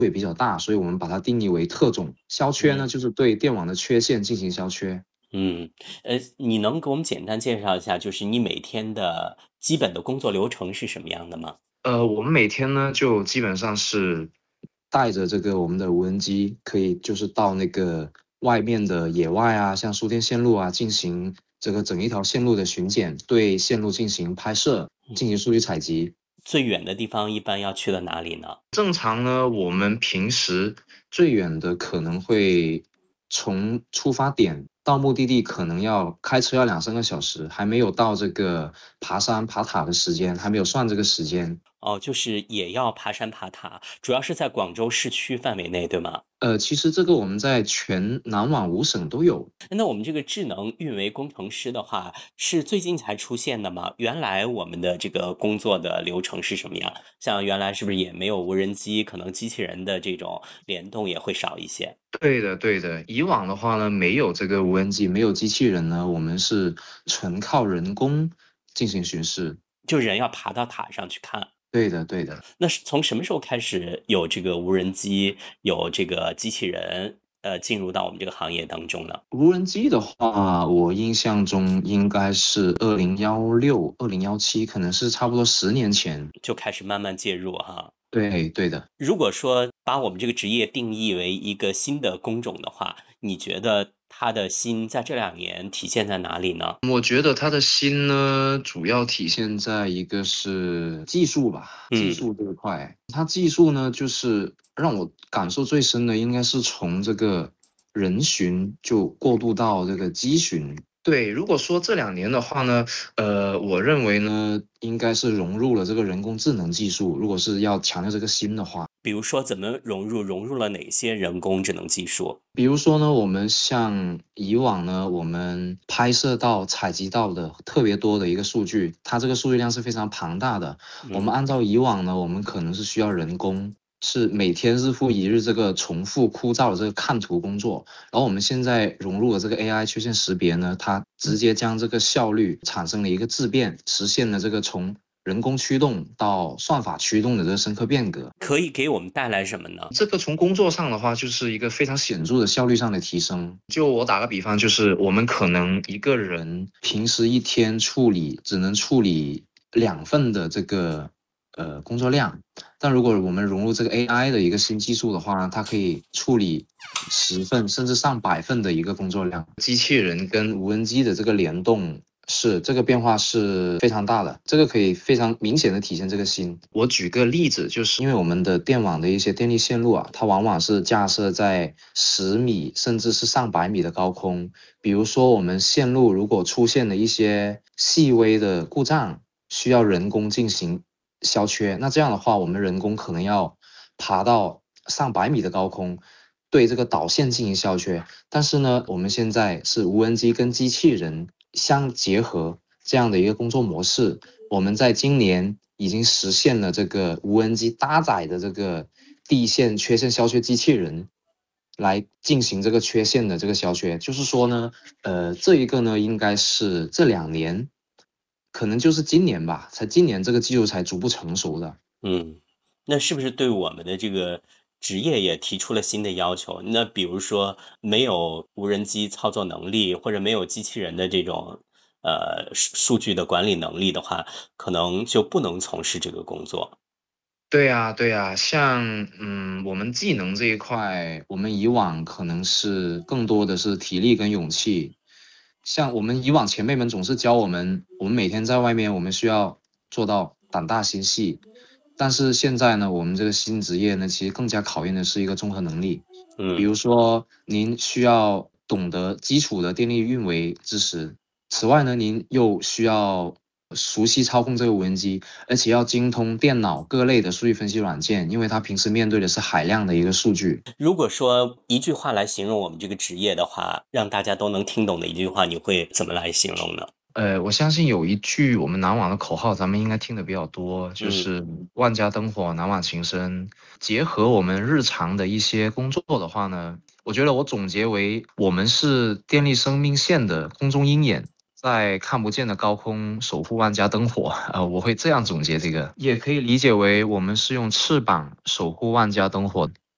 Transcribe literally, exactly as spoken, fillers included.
会比较大，所以我们把它定义为特种。消缺呢， 嗯就是对电网的缺陷进行消缺。 嗯，呃，你能给我们简单介绍一下，就是你每天的基本的工作流程是什么样的吗？ 呃，我们每天呢就基本上是带着这个我们的无人机，可以就是到那个外面的野外啊，像输电线路啊，进行这个整一条线路的巡检，对线路进行拍摄，进行数据采集。 最远的地方一般要去到哪里呢？ 正常呢，我们平时最远的可能会从出发点到目的地，可能要开车要两三个小时，还没有到这个爬山爬塔的时间，还没有算这个时间。 哦，就是也要爬山爬塔，主要是在广州市区范围内，对吗？ 呃，其实这个我们在全南网五省都有。 那我们这个智能运维工程师的话，是最近才出现的吗？原来我们的这个工作的流程是什么样？像原来是不是也没有无人机，可能机器人的这种联动也会少一些？ 对的，对的。以往的话呢，没有这个无人机，没有机器人呢，我们是纯靠人工进行巡视。 就人要爬到塔上去看。 对的，对的。 那是从什么时候开始有这个无人机，有这个机器人，呃，进入到我们这个行业当中呢？ 无人机的话，我印象中应该是二零幺六、二零幺七，可能是差不多十年前。 就开始慢慢介入哈。 对，对的。 如果说把我们这个职业定义为一个新的工种的话，你觉得它的新在这两年体现在哪里呢？ 我觉得它的新呢，主要体现在一个是技术吧，技嗯。 术这一块。它技术呢，就是让我感受最深的，应该是从这个人巡就过渡到这个机巡。对，如果说这两年的话呢，呃，我认为呢，应该是融入了这个人工智能技术。如果是要强调这个新的话。 比如说怎么融入融入了哪些人工智能技术？ 比如说呢，我们像以往呢，我们拍摄到、采集到的特别多的一个数据，它这个数据量是非常庞大的。我们嗯。 按照以往呢，我们可能是需要人工，是每天日复一日这个重复枯燥的这个看图工作。然后我们现在融入了这个 A I 缺陷识别呢，它直接将这个效率产生了一个质变，实现了这个从人工驱动到算法驱动的这个深刻变革。 可以给我们带来什么呢？ 这个从工作上的话，就是一个非常显著的效率上的提升。就我打个比方，就是我们可能一个人平时一天处理只能处理两份的这个呃工作量，但如果我们融入这个 A I 的一个新技术的话，它可以处理十份甚至上百份的一个工作量。机器人跟无人机的这个联动。是这个变化是非常大的，这个可以非常明显的体现这个新。我举个例子，就是因为我们的电网的一些电力线路啊，它往往是架设在十米甚至是上百米的高空。比如说我们线路如果出现了一些细微的故障，需要人工进行消缺，那这样的话，我们人工可能要爬到上百米的高空，对这个导线进行消缺。但是呢，我们现在是无人机跟机器人相结合这样的一个工作模式，我们在今年已经实现了这个无人机搭载的这个地线缺陷消缺机器人来进行这个缺陷的这个消缺。就是说呢，呃，这一个呢，应该是这两年，可能就是今年吧，才今年这个技术才逐步成熟的。 嗯，那是不是对我们的这个职业也提出了新的要求？那比如说没有无人机操作能力，或者没有机器人的这种呃数数据的管理能力的话，可能就不能从事这个工作。 对呀，对呀，像嗯，我们技能这一块，我们以往可能是更多的是体力跟勇气。像我们以往前辈们总是教我们，我们每天在外面，我们需要做到胆大心细。但是现在呢，我们这个新职业呢，其实更加考验的是一个综合能力。比嗯。 如说，您需要懂得基础的电力运维知识，此外呢，您又需要熟悉操控这个无人机，而且要精通电脑各类的数据分析软件，因为它平时面对的是海量的一个数据。 如果说一句话来形容我们这个职业的话，让大家都能听懂的一句话，你会怎么来形容呢？ 呃，我相信有一句我们南网的口号，咱们应该听的比较多，就嗯。 是万家灯火，南网情深。结合我们日常的一些工作的话呢，我觉得我总结为，我们是电力生命线的空中鹰眼，在看不见的高空守护万家灯火。呃，我会这样总结这个，也可以理解为我们是用翅膀守护万家灯火。